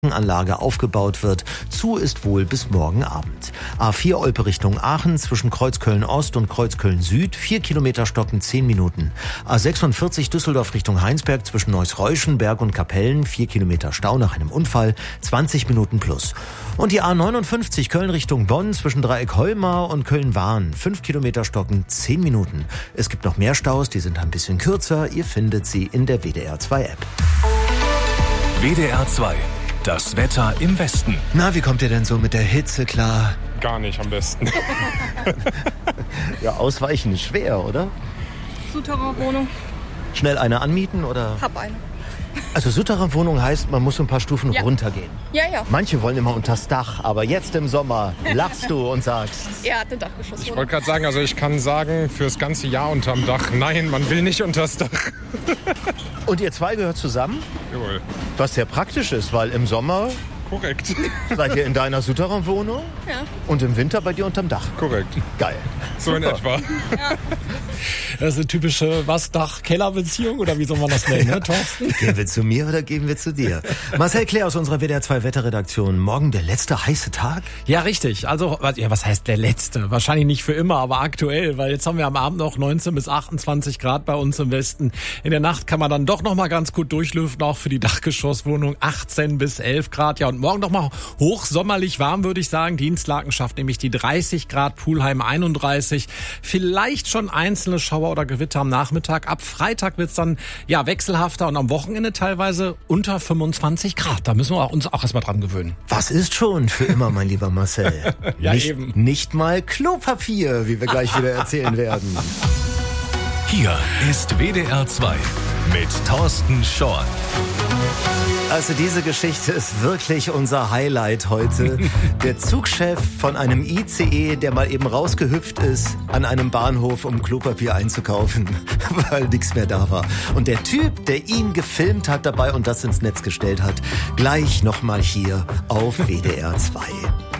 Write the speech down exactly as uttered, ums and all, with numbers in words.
Anlage aufgebaut wird. Zu ist wohl bis morgen Abend. A vier Olpe Richtung Aachen zwischen Kreuzköln-Ost und Kreuzköln-Süd. Vier Kilometer stocken, zehn Minuten. A sechsundvierzig Düsseldorf Richtung Heinsberg zwischen Neuss-Reuschen, Berg und Kapellen. Vier Kilometer Stau nach einem Unfall. zwanzig Minuten plus. Und die A neunundfünfzig Köln Richtung Bonn zwischen Dreieck-Holmar und Köln-Wahn. Fünf Kilometer stocken, zehn Minuten. Es gibt noch mehr Staus, die sind ein bisschen kürzer. Ihr findet sie in der W D R zwei App. W D R zwei. Das Wetter im Westen. Na, wie kommt ihr denn so mit der Hitze klar? Gar nicht am besten. Ja, ausweichen ist schwer, oder? Souterrain-Wohnung. Schnell eine anmieten, oder? Hab eine. Also Souterrain-Wohnung heißt, man muss so ein paar Stufen Ja. runtergehen. Ja, ja. Manche wollen immer unters Dach, aber jetzt im Sommer lachst du und sagst... Er hat eine Dachgeschosswohnung. Ich wollte gerade sagen, also ich kann sagen, fürs ganze Jahr unterm Dach, nein, man will nicht unters Dach. Und ihr zwei gehört zusammen? Jawohl, Was sehr praktisch ist, weil im Sommer korrekt, seid ihr in deiner Souterrain-Wohnung Ja. und im Winter bei dir unterm Dach. korrekt. Geil. So in Super. etwa. Das ist eine typische Was-Dach-Keller-Beziehung oder wie soll man das nennen, ne, Thorsten? Gehen wir zu mir oder gehen wir zu dir? Marcel Claire aus unserer W D R zwei Wetterredaktion. Morgen der letzte heiße Tag? Ja, richtig. Also, was- ja, was heißt der letzte? Wahrscheinlich nicht für immer, aber aktuell, weil jetzt haben wir am Abend noch neunzehn bis achtundzwanzig Grad bei uns im Westen. In der Nacht kann man dann doch noch mal ganz gut durchlüften, auch für die Dachgeschosswohnung achtzehn bis elf Grad. Ja, und morgen noch mal hochsommerlich warm, würde ich sagen. Dienstlaken schafft nämlich die dreißig Grad, Pulheim einunddreißig. Vielleicht schon einzelne Schauer oder Gewitter am Nachmittag. Ab Freitag wird's dann ja wechselhafter und am Wochenende teilweise unter fünfundzwanzig Grad. Da müssen wir uns auch erstmal dran gewöhnen. Was ist schon für immer, mein lieber Marcel? Ja, nicht, eben. nicht mal Klopapier, wie wir gleich wieder erzählen werden. Hier ist W D R zwei mit Thorsten Schorn. Also diese Geschichte ist wirklich unser Highlight heute. Der Zugchef von einem I C E, der mal eben rausgehüpft ist an einem Bahnhof, um Klopapier einzukaufen, weil nichts mehr da war. Und der Typ, der ihn gefilmt hat dabei und das ins Netz gestellt hat, gleich nochmal hier auf W D R zwei.